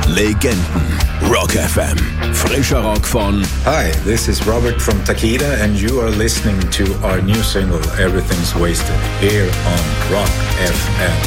Legenden. Rock FM. Frischer Rock von... Hi, this is Robert from Takeda and you are listening to our new single Everything's Wasted here on Rock FM.